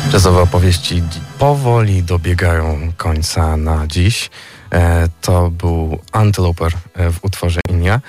Jazzowe opowieści powoli dobiegają końca na dziś. To był Anteloper w utworze Inia,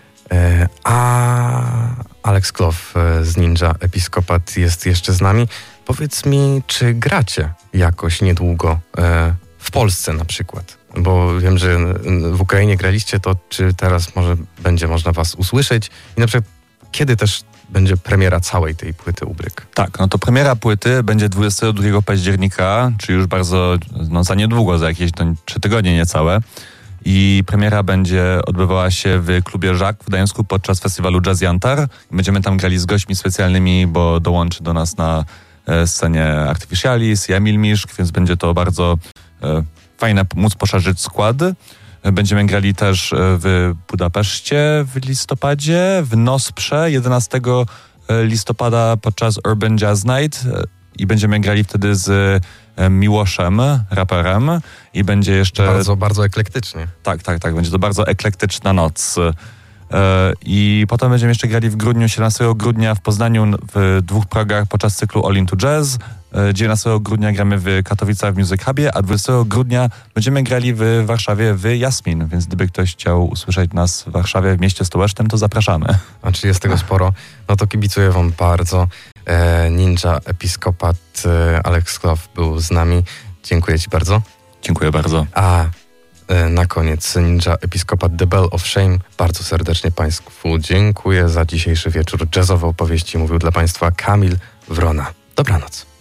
a Alex Clough z Ninja Episkopat jest jeszcze z nami. Powiedz mi, czy gracie jakoś niedługo w Polsce na przykład? Bo wiem, że w Ukrainie graliście, to czy teraz może będzie można was usłyszeć? I na przykład kiedy też będzie premiera całej tej płyty Ubryk? Tak, no to premiera płyty będzie 22 października, czyli już bardzo, za niedługo, za jakieś 3 tygodnie niecałe. I premiera będzie odbywała się w klubie Żak w Gdańsku podczas festiwalu Jazz Jantar. Będziemy tam grali z gośćmi specjalnymi, bo dołączy do nas na scenie Artificialis i Emil Miszk, więc będzie to bardzo fajne móc poszerzyć skład. Będziemy grali też w Budapeszcie w listopadzie, w Nosprze 11 listopada podczas Urban Jazz Night i będziemy grali wtedy z Miłoszem, raperem i będzie jeszcze... Bardzo, bardzo eklektycznie. Tak, będzie to bardzo eklektyczna noc. I potem będziemy jeszcze grali w grudniu, 17 grudnia w Poznaniu w 2 progach podczas cyklu All Into Jazz. 19 grudnia gramy w Katowicach w Music Hubie, a 20 grudnia będziemy grali w Warszawie w Jasmin, więc gdyby ktoś chciał usłyszeć nas w Warszawie, w mieście stołecznym, to zapraszamy. A czy jest tego sporo? No to kibicuję wam bardzo. Ninja Episkopat, Alex Clough był z nami. Dziękuję ci bardzo. Dziękuję bardzo. A na koniec Ninja Episkopat The Bell of Shame. Bardzo serdecznie państwu dziękuję za dzisiejszy wieczór. Jazzowe opowieści mówił dla państwa Kamil Wrona. Dobranoc.